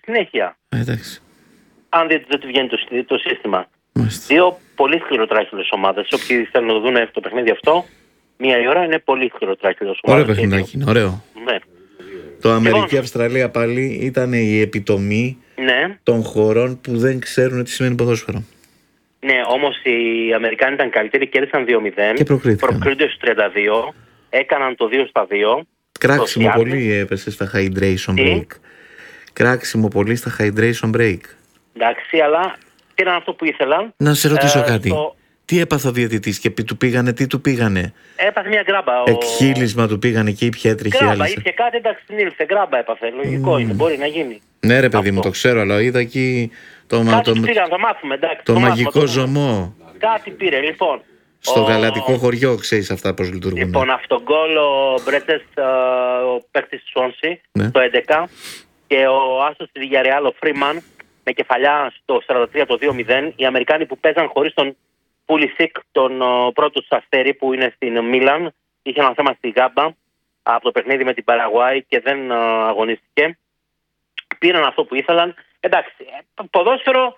συνέχεια. Εντάξει. Αν δεν του βγαίνει το σύστημα. Μάλιστα. Δύο πολύ σκληροτράχυλες ομάδες. Όποιοι θέλουν να δουν το παιχνίδι αυτό, μία η ώρα είναι πολύ σκληροτράχυλες ομάδες. Ωραίο παιχνιδάκι, είναι ωραίο. Ναι. Το Αμερική-Αυστραλία πάλι ήταν η επιτομή των χωρών που δεν ξέρουν τι σημαίνει ποδόσφαιρο. Ναι, όμως οι Αμερικάνοι ήταν καλύτεροι, κέρδισαν 2-0. Και προκρίνονται στους 32, έκαναν το 2-2. Κράξιμο πολύ έπεσε στα hydration break. Κράξιμο πολύ στα hydration break. Εντάξει, αλλά πήραν αυτό που ήθελαν. Να σε ρωτήσω κάτι. Τι έπαθε ο διαιτητής και τι του πήγανε? Έπαθε μια γκράμπα. Εκχύλισμα του πήγανε και ήπια έτρεχε άλλη. Γκράμπα, ήπια κάτι, εντάξει, συνήλθε. Γκράμπα έπαθε. Λογικό είναι, μπορεί να γίνει. Ναι, ρε παιδί μου, το ξέρω, αλλά είδα εκεί το μάθουμε, εντάξει, το μαγικό ζωμό. Κάτι πήρε, λοιπόν. Στο γαλατικό χωριό, ξέρεις αυτά πώς λειτουργούν. Λοιπόν, αυτόν γκολ ο Μπρέτσες, ο παίκτης του Σόνσι, το 11, και ο άσος της Villarreal, ο Φρίμαν, με κεφαλιά στο 43 το 2-0. Οι Αμερικάνοι που παίζαν χωρίς τον Πουλισίκ, τον πρώτο του αστέρι που είναι στην Μίλαν, είχε ένα θέμα στη Γάμπα από το παιχνίδι με την Παραγουάη και δεν αγωνίστηκε. Πήραν αυτό που ήθελαν. Εντάξει, ποδόσφαιρο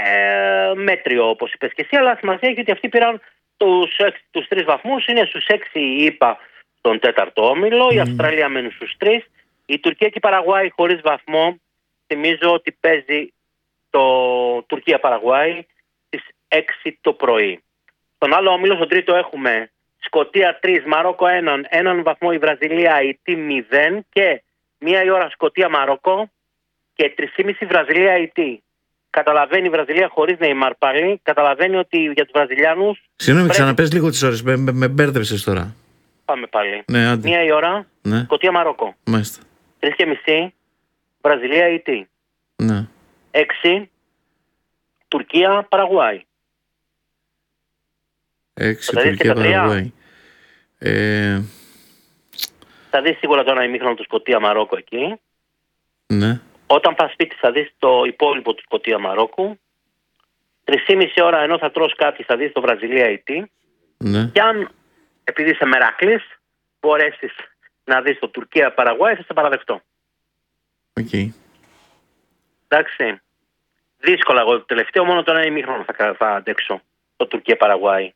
μέτριο όπως είπες και εσύ, αλλά σημασία έχει ότι αυτοί πήραν τους 3 βαθμούς. Είναι στους 6 είπα στον 4ο όμιλο, η Αυστραλία μένουν στους 3. Η Τουρκία και η Παραγουάη χωρίς βαθμό. Θυμίζω ότι παίζει το Τουρκία-Παραγουάη στις 6 το πρωί. Στον άλλο όμιλο, στον τρίτο, έχουμε Σκωτία 3, Μαρόκο 1, 1 βαθμό η Βραζιλία, η T 0 και 1 η ώρα Σκωτία-Μαρόκο και 3,5 Βραζιλία η T. Καταλαβαίνει η Βραζιλία χωρίς Νεϊμάρ πάλι. Καταλαβαίνει ότι για τους Βραζιλιάνους. Συγγνώμη, ξαναπες λίγο τις ώρες. Με μπέρδεψες τώρα. Πάμε πάλι. Ναι, 1 η ώρα Σκωτία-Μαρόκο. Μάλιστα. 3,5 Βραζιλία η T. Ναι. 6 Τουρκία-Παραγουάη. 6 Τουρκία-Παραγουάη. Θα δεις σίγουρα τώρα ημίχρονο του Σκωτία-Μαρόκο εκεί. Ναι. Όταν πας σπίτι θα δεις το υπόλοιπο του Σκωτία-Μαρόκου. 3,5 ώρα ενώ θα τρως κάτι θα δεις το Βραζιλία-Ιτή. Ναι. Και αν επειδή είσαι μερακλής μπορέσεις να δεις το Τουρκία-Παραγουάη, θα σε παραδεχτώ. Okay. Εντάξει. Δύσκολα εγώ το τελευταίο, μόνο το ένα ημίχρονο θα αντέξω το Τουρκία-Παραγουάη.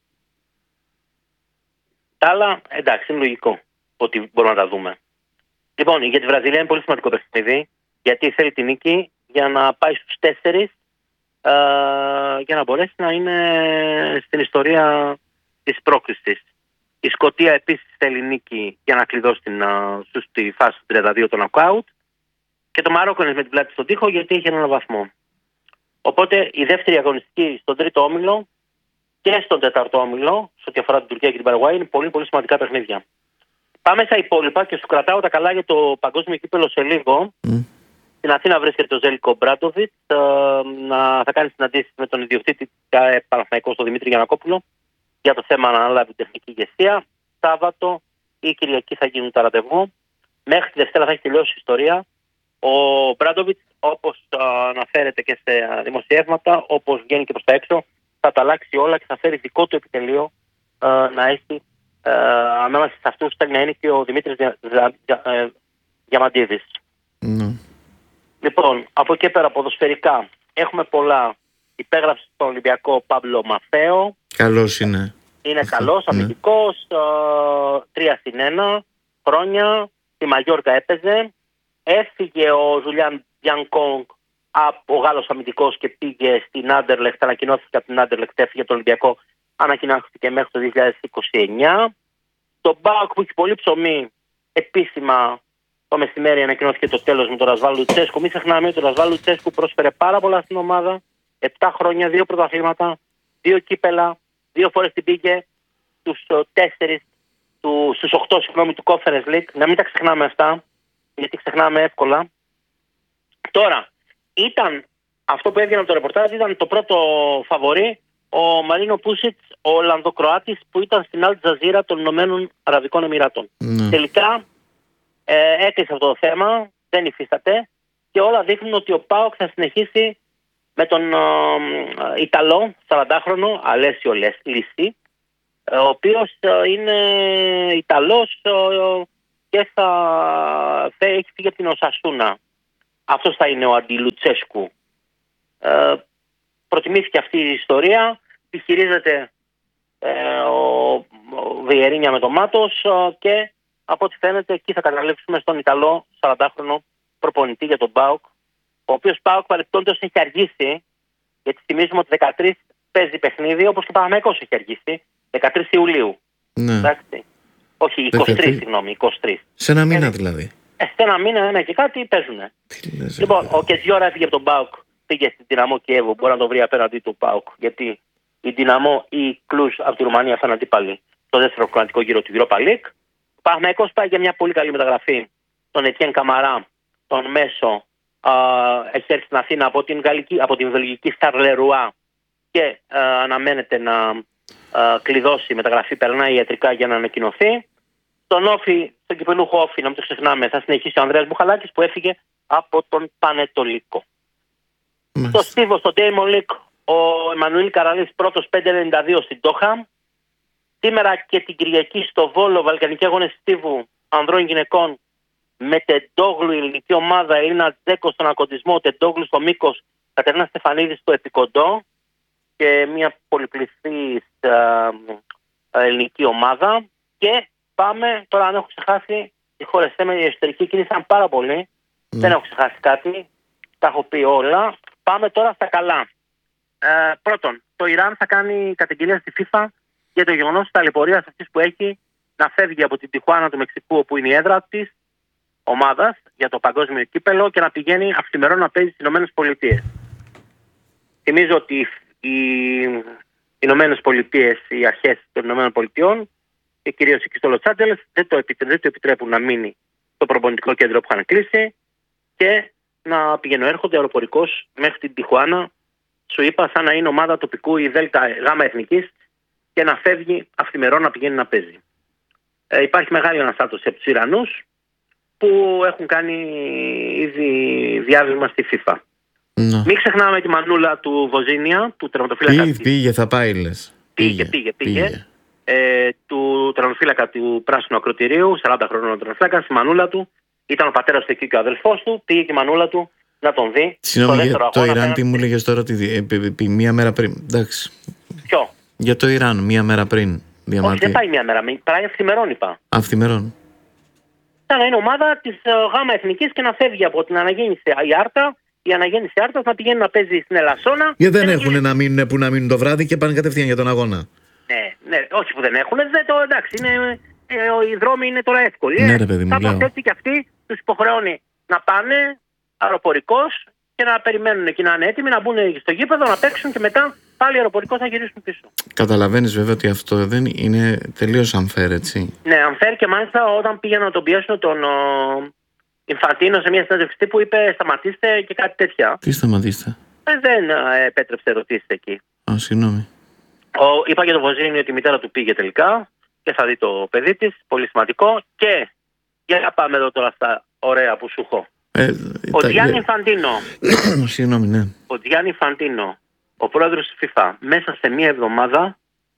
Τα άλλα εντάξει, είναι λογικό ότι μπορούμε να τα δούμε. Λοιπόν, για τη Βραζιλία είναι πολύ σημαντικό παιχνίδι, γιατί θέλει τη νίκη για να πάει στους 4 για να μπορέσει να είναι στην ιστορία της πρόκρισης. Η Σκωτία επίσης θέλει νίκη για να κλειδώσει στη φάση του 32 το νοκάουτ και το Μαρόκο είναι με την πλάτη στον τοίχο γιατί έχει έναν βαθμό. Οπότε η δεύτερη αγωνιστική στον τρίτο όμιλο και στον τέταρτο όμιλο, σε ό,τι αφορά την Τουρκία και την Παραγουάη, είναι πολύ πολύ σημαντικά παιχνίδια. Πάμε στα υπόλοιπα και σου κρατάω τα καλά για το παγκόσμιο κύπελο σε λίγο. Στην Αθήνα βρίσκεται ο Ζέλικο Μπράντοβιτς. Θα κάνει συναντήσεις με τον ιδιοκτήτη Παναθηναϊκό, τον Δημήτρη Γιαννακόπουλο, για το θέμα να αναλάβει τεχνική ηγεσία. Σάββατο ή Κυριακή θα γίνουν τα ραντεβού. Μέχρι τη Δευτέρα θα έχει τελειώσει η ιστορία. Ο Μπράντοβιτς, όπως αναφέρεται και σε δημοσιεύματα, όπως βγαίνει και προς τα έξω, θα τα αλλάξει όλα και θα φέρει δικό του επιτελείο να έχει. Ανάμεσα σε αυτούς θέλει να είναι και ο Δημήτρης Διαμαντίδης. Λοιπόν, από εκεί πέρα ποδοσφαιρικά έχουμε πολλά. Υπέγραψε στον Ολυμπιακό Παύλο Μαφαίο. Καλός είναι. Είναι καλός, αμυντικός, 3-1 χρόνια. Στη Μαγιόρκα έπαιζε. Έφυγε ο Ζουλιάν Μπιανκόγκ, ο Γάλλος αμυντικός, και πήγε στην Άντερλεχτ. Ανακοινώθηκε από την Άντερλεχτ, έφυγε το Ολυμπιακό. Ανακοινώθηκε μέχρι το 2029. Το ΜΠΑΟΚ που έχει πολύ ψωμί, επίσημα το μεσημέρι ανακοινώθηκε το τέλος με τον Ρασβάλ Λουτσέσκου. Μην ξεχνάμε ότι ο Ρασβάλ Λουτσέσκου πρόσφερε πάρα πολλά στην ομάδα. 7 χρόνια, 2 πρωταθλήματα, 2 κύπελα, 2 φορές την πήγε στους 8 του Conference League. Να μην τα ξεχνάμε αυτά, γιατί ξεχνάμε εύκολα. Τώρα, αυτό που έβγαινε από το ρεπορτάζ ήταν το πρώτο φαβορί, ο Μαρίνο Πούσιτς, ο Ολλανδοκροάτης που ήταν στην Αλ Τζαζίρα των Ηνωμένων Αραβικών Εμιράτων. Τελικά έκλεισε αυτό το θέμα, δεν υφίσταται και όλα δείχνουν ότι ο ΠΑΟΚ θα συνεχίσει με τον Ιταλό 40χρονο Αλέσιο Λίσι, ο οποίος είναι Ιταλός και έχει φύγει από την Οσασούνα. αυτός θα είναι ο αντι-Λουτσέσκου. Προτιμήθηκε αυτή η ιστορία, τη χειρίζεται ο Βιερίνια με τον Μάτος και από ό,τι φαίνεται εκεί θα καταλήξουμε στον Ιταλό 40χρονο προπονητή για τον ΠΑΟΚ, ο οποίος ΠΑΟΚ παρεπτόντως έχει αργήσει, γιατί θυμίζουμε ότι 13 παίζει παιχνίδι, όπως και ο Παναθηναϊκός έχει αργήσει, 13 Ιουλίου. Ναι. Εντάξει. Όχι, 23, συγγνώμη, 23. Σε ένα μήνα δηλαδή. Σε ένα μήνα, ένα και κάτι παίζουν. Λοιπόν, ο Κετζιόρα έφυγε από τον ΠΑΟΚ, πήγε στην Δυναμό Κιέβου, μπορεί να το βρει απέναντι του ΠΑΟΚ, γιατί η Δυναμό ή η Κλουζ από τη Ρουμανία θα είναι αντίπαλοι στο δεύτερο χρονικό γύρο του Europa League. Ο Παναθηναϊκός πάει για μια πολύ καλή μεταγραφή. Τον Ετιέν Καμαρά, τον Μέσο, έχει έρθει στην Αθήνα από την βελγική Σταρλερουά και αναμένεται να κλειδώσει η μεταγραφή, περνάει ιατρικά για να ανακοινωθεί. Στον Όφη, στον κυπελούχο Όφη, να μην το ξεχνάμε, θα συνεχίσει ο Ανδρέας Μπουχαλάκης που έφυγε από τον Πανετολικό. Στο Στίβο, στο Ντέιμον Λικ, ο Εμμανουήλ Καραλής πρώτος 5.92 στην Τόχα. Σήμερα και την Κυριακή στο Βόλο, Βαλκανική Αγώνες Στίβου ανδρών γυναικών, με Τεντόγλου η ελληνική ομάδα, Ελίνα Τζέκο στον ακοντισμό, Τεντόγλου στο μήκος, Κατερίνα Στεφανίδη στο επικοντό και μια πολυπληθής ελληνική ομάδα. Και πάμε, τώρα αν έχω ξεχάσει, οι χώρες με η εσωτερική κίνησαν πάρα πολύ. Δεν έχω ξεχάσει κάτι, τα έχω πει όλα. Πάμε τώρα στα καλά. Πρώτον, το Ιράν θα κάνει καταγγελία στη FIFA για το γεγονός της ταλαιπωρίας αυτής που έχει να φεύγει από την Τιχουάνα του Μεξικού, όπου είναι η έδρα της ομάδας για το παγκόσμιο κύπελο, και να πηγαίνει αυθημερών να παίζει στις ΗΠΑ. Θυμίζω ότι οι ΗΠΑ, οι αρχές των ΗΠΑ και κυρίως εκεί στο Λος Άντζελες δεν το επιτρέπουν να μείνει στο προπονητικό κέντρο που είχαν κλείσει και να πηγαίνουν έρχονται αεροπορικός μέχρι την Τιχουάνα, σου είπα, σαν να είναι ομάδα τοπικού ή ΔΕΛΤΑ γάμα εθνικής, και να φεύγει αυθημερών να πηγαίνει να παίζει. Υπάρχει μεγάλη αναστάτωση από τους Ιρανούς που έχουν κάνει ήδη διάβημα στη FIFA. Μην ξεχνάμε τη μανούλα του Βοζίνια, του τερματοφύλακα. Πήγε, θα πάει λες. Πήγε. Του τερματοφύλακα του Πράσινου Ακροτηρίου, 40 χρονών τερματοφύλακα, η μανούλα του. Ήταν ο πατέρας του εκεί και ο αδελφός του. Πήγε και η μανούλα του να τον δει. Συγγνώμη, για το Ιράν τι μου έλεγες τώρα, μία μέρα πριν. Εντάξει. Ποιο? Για το Ιράν, μία μέρα πριν. Όχι, δεν πάει μία μέρα, πάει αυθημερών, είπα. Αυθημερών. Θα είναι ομάδα της γάμα εθνικής και να φεύγει από την αναγέννηση η Άρτα. Η αναγέννηση Άρτας να πηγαίνει να παίζει στην Ελασσόνα. Γιατί δεν έχουν να μείνουν που να μείνουν το βράδυ και πάνε κατευθείαν για τον αγώνα. Ναι, όχι που δεν έχουν. Εντάξει, οι δρόμοι είναι τώρα εύκολοι. Ναι, ρε παιδί μου, κάπως έτσι και αυτοί τους υποχρεώνει να πάνε αεροπορικός και να περιμένουν εκεί να είναι έτοιμοι, να μπουν στο γήπεδο, να παίξουν και μετά πάλι αεροπορικός θα γυρίσουν πίσω. Καταλαβαίνεις βέβαια ότι αυτό δεν είναι τελείως unfair, έτσι. Ναι, unfair, και μάλιστα όταν πήγαινε να τον πιέσουν τον Ινφαντίνο σε μια συνέντευξη που είπε σταματήστε και κάτι τέτοια. Τι σταματήστε? Δεν επέτρεψε ερωτήσεις εκεί. Συγγνώμη. Είπα για τον Βοζίνη ότι η μητέρα του πήγε τελικά και θα δει το παιδί της, πολύ σημαντικό. Και για να πάμε εδώ τώρα στα ωραία που σου έχω. Ο Γιάννη Φαντίνο. Συγγνώμη, ναι. Ο Γιάννη Φαντίνο, ο πρόεδρος της FIFA, μέσα σε μία εβδομάδα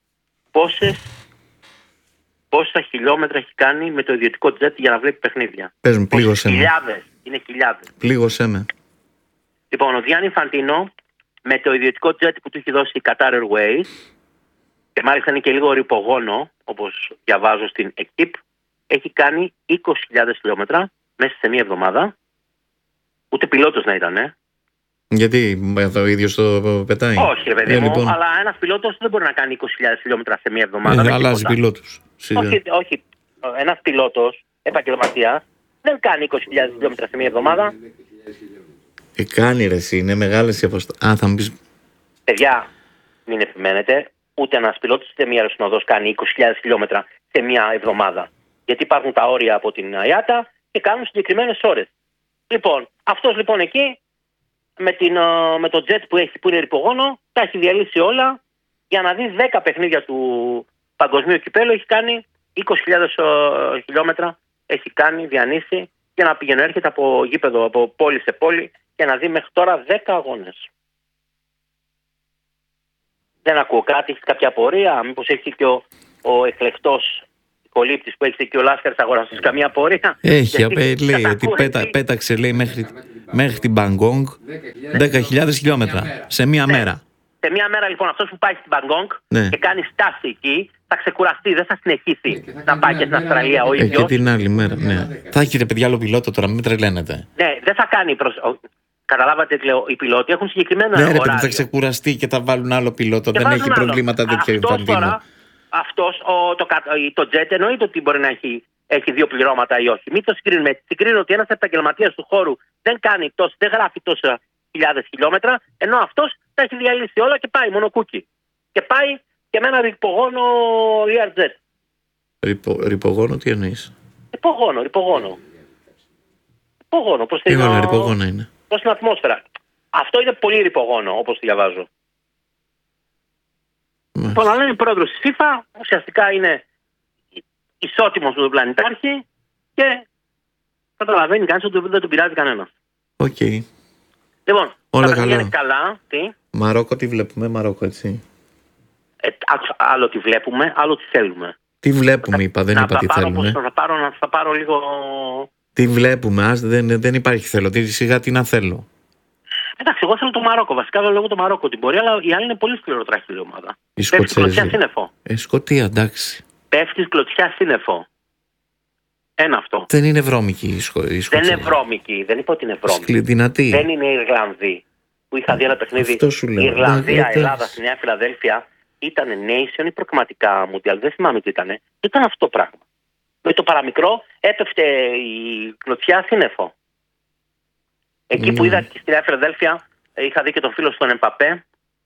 πόσα χιλιόμετρα έχει κάνει με το ιδιωτικό τζετ για να βλέπει παιχνίδια. Πες μου, πλήγωσέ με. Είναι χιλιάδες. Πλήγωσέ με. Λοιπόν, ο Γιάννη Φαντίνο με το ιδιωτικό τζετ που του έχει δώσει η Qatar Airways, και μάλιστα είναι και λίγο ρηπογόνο, όπως διαβάζω στην ΕΚΙΠ, έχει κάνει 20.000 χιλιόμετρα μέσα σε μία εβδομάδα. Ούτε πιλότος να ήταν, Γιατί το ίδιο το πετάει? Όχι, ρε παιδί μου, λοιπόν. Αλλά ένας πιλότος δεν μπορεί να κάνει 20.000 χιλιόμετρα σε μία εβδομάδα. Αλλάζει πιλότους. Όχι. Ένας πιλότος επαγγελματίας δεν κάνει 20.000 χιλιόμετρα σε μία εβδομάδα. Κάνει ρε εσύ, είναι μεγάλες οι αποστάσεις. Θα μου πεις... Παιδιά, μην επιμένετε. Ούτε ένας πιλότος ούτε μία αεροσυνοδός κάνει 20.000 χιλιόμετρα σε μία εβδομάδα. Γιατί υπάρχουν τα όρια από την IATA και κάνουν συγκεκριμένες ώρες. Λοιπόν, αυτός λοιπόν εκεί με το jet που έχει, που είναι ρηπογόνο, τα έχει διαλύσει όλα για να δει 10 παιχνίδια του παγκοσμίου κυπέλου. Έχει κάνει 20.000 χιλιόμετρα, έχει κάνει, διανύσει, για να πηγαίνει, έρχεται από γήπεδο, από πόλη σε πόλη, και να δει μέχρι τώρα 10 αγώνες. Δεν ακούω κάτι, έχει κάποια απορία? Μήπως έχει και ο εκλεκτός κολύπτης που έχει εκεί ο Λάσκαρης αγοραστής καμία πορεία? Έχει, λέει ότι πέταξε λέει, μέχρι την Μπαγκόγκ 10.000 χιλιόμετρα σε μία μέρα. Σε μία μέρα λοιπόν αυτός που πάει στην Μπαγκόγκ και κάνει στάση εκεί θα ξεκουραστεί, δεν θα συνεχίσει να πάει και στην Αυστραλία ο ίδιος. Και την άλλη μέρα, ναι. Θα έχει ρε παιδιά άλλο πιλότο τώρα, μην τρελαίνετε. Ναι, δεν θα κάνει. Καταλάβατε τι λέω, οι πιλότοι έχουν συγκεκριμένα ωράρια. Ναι, ρε παιδί, θα ξεκουραστεί και θα βάλουν άλλο πιλότο. Δεν έχει προβλήματα τέτοια υφαντίνο. Αυτός το jet εννοείται ότι μπορεί να έχει δύο πληρώματα ή όχι. Μην το συγκρίνουμε. Συγκρίνω ότι ένας επαγγελματίας του χώρου δεν γράφει τόσα χιλιάδες χιλιόμετρα, ενώ αυτός τα έχει διαλύσει όλα και πάει μόνο κούκι. Και πάει και με ένα ρηπογόνο Learjet. Ρηπογόνο, τι εννοείς? Ρηπογόνο. Ρηπογόνο είναι. Προς την ατμόσφαιρα. Αυτό είναι πολύ ρηπογόνο, όπως διαβάζω. Λοιπόν, αλλά είναι πρόεδρος της FIFA, ουσιαστικά είναι ισότιμος με τον πλανητάρχη και καταλαβαίνει κανείς ότι δεν τον πειράζει κανένας. Οκ. Λοιπόν, όλα τα καλά. είναι καλά. Τι? Μαρόκο τι βλέπουμε, Μαρόκο έτσι. Άλλο τι βλέπουμε, άλλο τι θέλουμε. Τι βλέπουμε είπα, δεν είπα τι θέλουμε. Θα πάρω λίγο... Τι βλέπουμε, δεν υπάρχει θέλω, σιγά τι να θέλω. Εντάξει, εγώ θέλω το Μαρόκο. Βασικά λέω λόγω το Μαρόκο την πορεία, αλλά η άλλη είναι πολύ σκληροτράχηλη ομάδα. Πέφτει κλωτσιά σύννεφο. Σκωτία, εντάξει. Πέφτει κλωτσιά σύννεφο. Ένα αυτό. Δεν είναι βρώμικη η Σκωτία. Δεν είναι βρώμικη, δεν είπα ότι είναι βρώμικη. Δυνατή. Δεν είναι Ιρλανδοί. Που είχα δει ένα παιχνίδι. Η Ιρλανδία, Ελλάδα στη Νέα Φιλαδέλφια ήταν nation ή προκριματικά Μουντιάλ. Δεν θυμάμαι τι ήταν. Ήταν αυτό το πράγμα. Με το παραμικρό έπεφτε η κλωτσιά σύννεφο. Εκεί που είδα και στη Νέα Φιλαδέλφια, είχα δει και τον φίλο στον Εμπαπέ.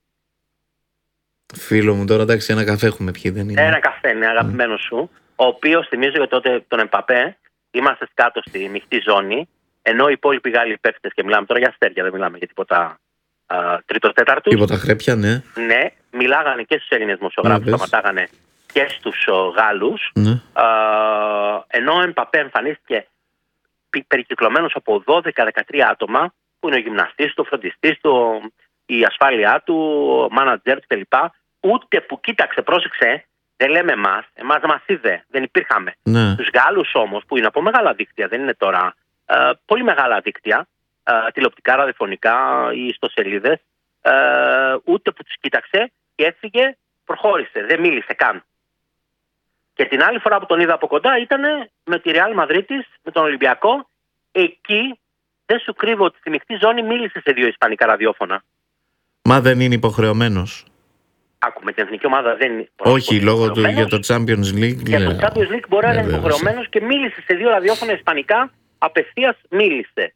Φίλο μου, τώρα εντάξει, ένα καφέ έχουμε πιει, δεν είναι? Ένα καφέ, είναι αγαπημένο σου. Ο οποίος, θυμίζω για τότε τον Εμπαπέ, είμαστε κάτω στη μειχτή ζώνη, ενώ οι υπόλοιποι Γάλλοι παίκτες, και μιλάμε τώρα για αστέρια, δεν μιλάμε για τίποτα τρίτος-τέταρτους. Τίποτα χρέπια, ναι. Ναι, μιλάγανε και στους Έλληνες δημοσιογράφους, σταματάγανε και στους Γάλλους. Ναι. Ενώ ο Εμπαπέ εμφανίστηκε περικυκλωμένος από 12-13 άτομα, που είναι ο γυμναστής του, ο φροντιστής του, η ασφάλειά του, ο μάνατζερ του κλπ. Ούτε που κοίταξε, πρόσεξε, δεν λέμε εμάς μας είδε, δεν υπήρχαμε. Ναι. Τους Γάλλους όμως, που είναι από μεγάλα δίκτυα, δεν είναι τώρα, πολύ μεγάλα δίκτυα, τηλεοπτικά, ραδιοφωνικά ή ιστοσελίδες, ούτε που τους κοίταξε και έφυγε, προχώρησε, δεν μίλησε καν. Και την άλλη φορά που τον είδα από κοντά ήταν με τη Real Μαδρίτης, με τον Ολυμπιακό. Εκεί δεν σου κρύβω ότι στη μεικτή ζώνη μίλησε σε 2 ισπανικά ραδιόφωνα. Μα δεν είναι υποχρεωμένος? Άκου, με την εθνική ομάδα δεν είναι. Όχι, λόγω του για το Champions League. Για το Champions League μπορεί να είναι υποχρεωμένος και μίλησε σε 2 ραδιόφωνα ισπανικά. Απευθείας μίλησε.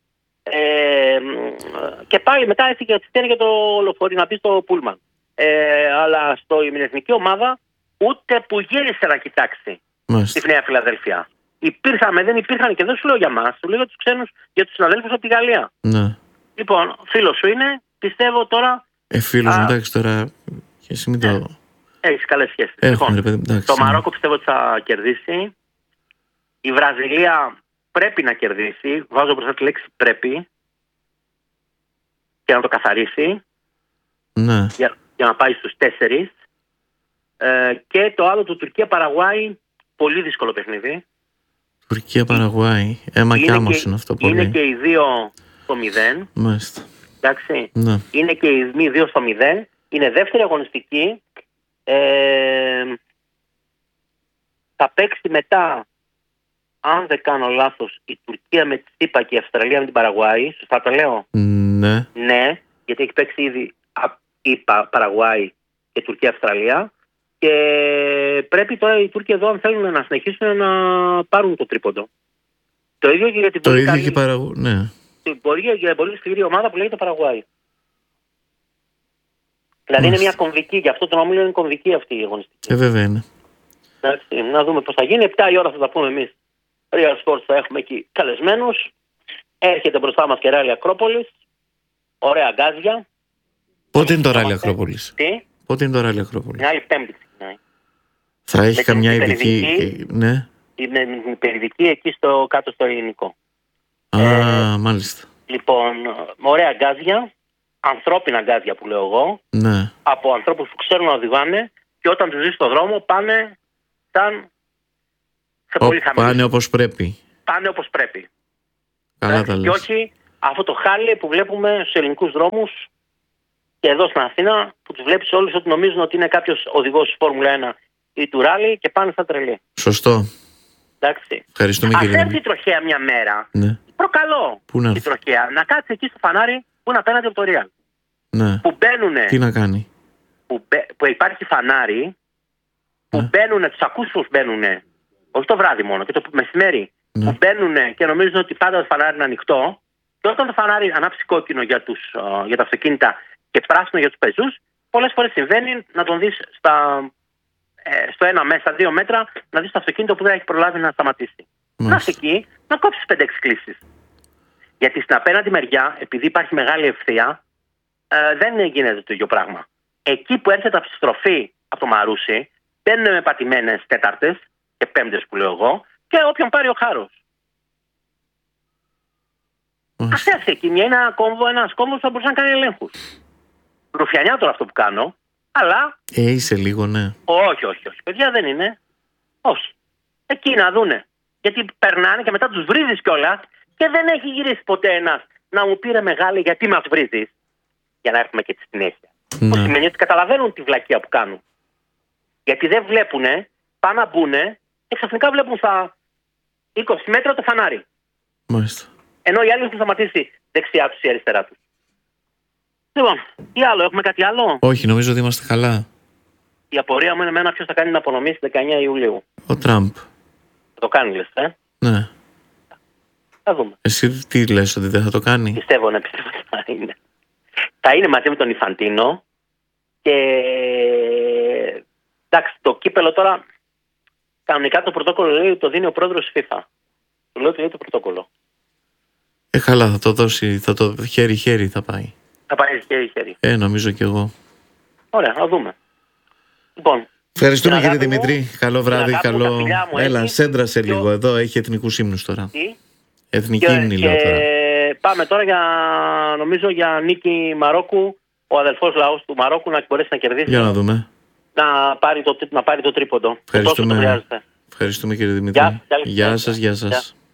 Και πάλι μετά έφυγε για το λεωφορείο να πει στο Πούλμαν. Αλλά στην εθνική ομάδα ούτε που γύρισε να κοιτάξει στη Νέα Φιλαδέλφια. Υπήρχαμε, δεν υπήρχαν, και δεν σου λέω για μας, σου λέω για τους ξένους, για τους συναδέλφους από τη Γαλλία. Ναι. Λοιπόν, φίλος σου είναι, πιστεύω τώρα. Φίλος μου, εντάξει τώρα. Και εσύ μην το. Έχεις καλές σχέσεις. Λοιπόν, το Μαρόκο πιστεύω ότι θα κερδίσει. Η Βραζιλία πρέπει να κερδίσει. Βάζω μπροστά τη λέξη πρέπει. Και να το καθαρίσει. Ναι. Για να πάει στους 4. Και το άλλο του Τουρκία-Παραγουάη, πολύ δύσκολο παιχνίδι. Τουρκία-Παραγουάη. Αίμα κι άμμος είναι αυτό πολύ. Είναι και οι 2 στο 0. Μάλιστα. Εντάξει. Ναι. Είναι και οι 2 στο 0. Είναι δεύτερη αγωνιστική. Θα παίξει μετά, αν δεν κάνω λάθος, η Τουρκία με τη ΣΥΠΑ και η Αυστραλία με την Παραγουάη. Σωστά το λέω? Ναι. Ναι, γιατί έχει παίξει ήδη η Παραγουάη και Τουρκία-Αυστραλία. Και πολύ τώρα οι Τούρκοι εδώ, αν θέλουν να συνεχίσουν, να πάρουν το τρίποντο. Το ίδιο και για την πολύ καλή... ναι. για πολύ σκληρή ομάδα που λέγεται Παραγουάη. Δηλαδή είναι μια κομβική, γι' αυτό το νόμιλο είναι κομβική αυτή η αγωνιστική. Βέβαια είναι. Εντάξει, να δούμε πώς θα γίνει. 7 η ώρα θα τα πούμε εμείς. Real Sports θα έχουμε εκεί καλεσμένους. Έρχεται μπροστά μας και Ράλι Ακρόπολης. Ωραία γκάζια. Πότε είναι το Ράλι Ακρόπολης? Τι? Πότε είναι το Ράλι Ακρόπολης? Την άλλη Πέμπτη ξεκινάει. Θα έχει καμιά ειδική? Ναι. Είναι υπερειδική εκεί κάτω στο ελληνικό. Μάλιστα. Λοιπόν, ωραία γκάζια. Ανθρώπινα γκάζια που λέω εγώ. Ναι. Από ανθρώπους που ξέρουν να οδηγάνε και όταν τους δεις στον δρόμο πάνε σαν πολύ χαμηλούς. Πάνε όπως πρέπει. Πάνε όπως πρέπει. Καλά τα λες. Και όχι αυτό το χάλι που βλέπουμε στους ελληνικούς δρόμους και εδώ στην Αθήνα, που τους βλέπεις όλους ότι νομίζουν ότι είναι κάποιος οδηγός της Φόρμουλα 1 ή του ράλι και πάνε στα τρελή. Σωστό. Εντάξει. Ευχαριστούμε, ας κύριε. έρθει η τροχέα μια μέρα. Ναι. Προκαλώ η τροχέα να κάτσει εκεί στο φανάρι που είναι απέναντι από το Real. Ναι. Που μπαίνουνε. Τι να κάνει. Που υπάρχει φανάρι, που μπαίνουνε, τους ακούς πως μπαίνουνε, όχι το βράδυ μόνο, και το μεσημέρι, που μπαίνουνε και νομίζουν ότι πάντα το φανάρι είναι ανοιχτό, και όταν το φανάρι ανάψει κόκκινο για τα αυτοκίνητα και πράσινο για τους πεζούς, πολλές φορές συμβαίνει να τον δεις στο 1 μέσα, 2 μέτρα, να δεις το αυτοκίνητο που δεν έχει προλάβει να σταματήσει. Να είσαι εκεί, να κόψεις 5-6 κλήσεις. Γιατί στην απέναντι μεριά, επειδή υπάρχει μεγάλη ευθεία, δεν γίνεται το ίδιο πράγμα. Εκεί που έρχεται από τη στροφή από το Μαρούσι, μπαίνουν με πατημένες τέταρτες και πέμπτες που λέω εγώ, και όποιον πάρει ο χάρος. Ας έρθει εκεί ένας κόμβος που θα μπορούσε να κάνει ελέγχους. Ρουφιανιά τώρα αυτό που κάνω, αλλά... είσαι λίγο, ναι. Όχι. Παιδιά δεν είναι. Όχι. Εκεί να δούνε. Γιατί περνάνε και μετά τους βρίζεις κιόλας και δεν έχει γυρίσει ποτέ ένας να μου πήρε μεγάλη γιατί μας βρίζεις. Για να έρθουμε και τη συνέχεια. Που σημαίνει ότι καταλαβαίνουν τη βλακεία που κάνουν. Γιατί δεν βλέπουνε, πάνε να μπουνε και ξαφνικά βλέπουν στα 20 μέτρα το φανάρι. Μάλιστα. Ενώ οι άλλοι έχουν σταματήσει δεξιά τους ή αριστερά τους. Λοιπόν, τι άλλο, έχουμε κάτι άλλο? Όχι, νομίζω ότι είμαστε καλά. Η απορία μου είναι εμένα ποιος θα κάνει την απονομή στις 19 Ιουλίου. Ο Τραμπ. Θα το κάνει, λες, Ναι. Θα δούμε. Εσύ τι λες, ότι δεν θα το κάνει? Πιστεύω ότι θα είναι. Θα είναι μαζί με τον Ιφαντίνο και εντάξει, το κύπελο τώρα κανονικά το πρωτόκολλο λέει ότι το δίνει ο πρόεδρος της FIFA. Του λέω ότι λέει το πρωτόκολλο. Καλά, θα το δώσει, θα το χέρι-χέρι θα πάει. Θα πάει χέρι-χέρι. Νομίζω κι εγώ. Ωραία, θα δούμε. Λοιπόν, ευχαριστούμε, κύριε Δημητρή. Καλό βράδυ, καλό. Έλα, σέντρασε λίγο. Εδώ έχει εθνικούς ύμνους τώρα. Τι? Εθνική ύμνη λέω τώρα. Πάμε τώρα νομίζω για νίκη Μαρόκου. Ο αδελφός λαός του Μαρόκου να μπορέσει να κερδίσει. Για να δούμε. Να πάρει το τρίποντο. Ευχαριστούμε, κύριε Δημητρή. Γεια σας.